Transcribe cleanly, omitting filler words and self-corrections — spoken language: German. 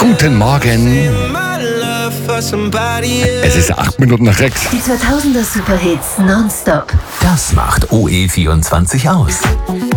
Guten Morgen. Es ist 8 Minuten nach 6. Die 2000er Superhits nonstop. Das macht OE24 aus.